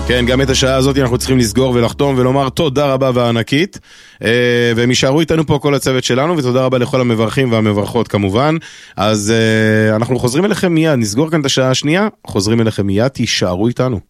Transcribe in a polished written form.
כן, גם את השעה הזאת אנחנו צריכים לסגור ולחתום ולומר תודה רבה וענקית, והם יישארו איתנו פה כל הצוות שלנו, ותודה רבה לכל המברכים והמברכות כמובן. אז אנחנו חוזרים אליכם מיד, נסגור כאן את השעה השנייה, חוזרים אליכם מיד, תישארו איתנו.